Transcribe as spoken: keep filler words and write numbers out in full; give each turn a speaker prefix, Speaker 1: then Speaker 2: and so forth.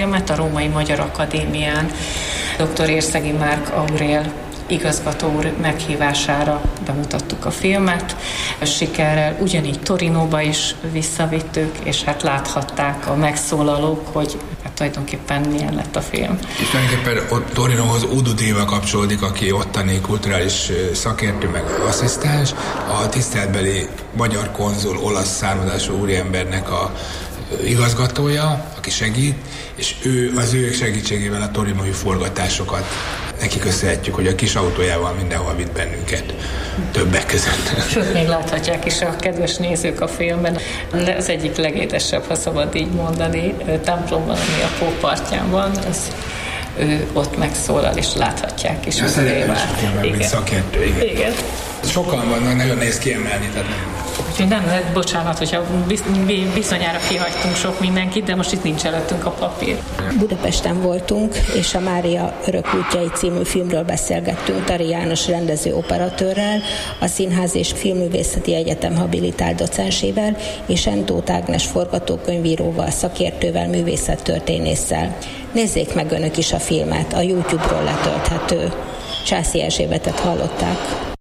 Speaker 1: filmet a Római Magyar Akadémián. doktor Érszegi Márk Aurél igazgató úr meghívására bemutattuk a filmet. Sikerrel ugyanígy Torinóba is visszavittük, és hát láthatták a megszólalók, hogy hát tulajdonképpen milyen lett a film.
Speaker 2: És tulajdonképpen ott Torinóhoz Udo Déva kapcsolódik, aki ottani kulturális szakértő, meg asszisztens, a tiszteletbeli magyar konzul, olasz származású úriembernek a igazgatója, aki segít, és ő az ő segítségével a torinói forgatásokat neki köszönhetjük, hogy a kis autójával mindenhol vitt bennünket, többek között.
Speaker 1: Sőt, még láthatják is a kedves nézők a filmben. Az egyik legédesebb, ha szabad így mondani, templomban, ami a Pó partján van, az ő ott megszólal, és láthatják is.
Speaker 2: Ja, szeretem is a filmben, mint szakértő. Igen.
Speaker 1: Igen.
Speaker 2: Sokan vannak, nagyon nehéz kiemelni, tehát nem.
Speaker 1: Úgyhogy nem lehet, bocsánat, hogyha bizonyára kihagytunk sok mindenkit, de most itt nincs előttünk a papír.
Speaker 3: Budapesten voltunk, és a Mária Örökútjai című filmről beszélgettünk Tari János rendező operatőrrel, a Színház és Filmművészeti Egyetem habilitált docensével, és Entóth Ágnes forgatókönyvíróval, szakértővel, művészettörténésszel. Nézzék meg önök is a filmet, a YouTube-ról letölthető. Császi Erzsébetet hallották.